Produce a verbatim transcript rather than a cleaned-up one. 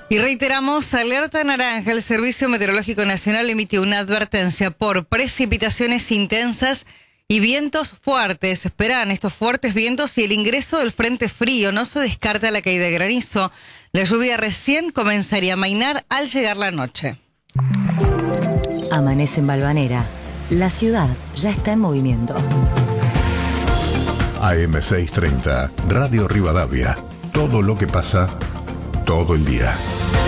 Y reiteramos, alerta naranja. El Servicio Meteorológico Nacional emitió una advertencia por precipitaciones intensas y vientos fuertes. Esperan estos fuertes vientos y el ingreso del frente frío. No se descarta la caída de granizo. La lluvia recién comenzaría a amainar al llegar la noche. Amanece en Balvanera. La ciudad ya está en movimiento. A M seiscientos treinta, Radio Rivadavia. Todo lo que pasa, todo el día.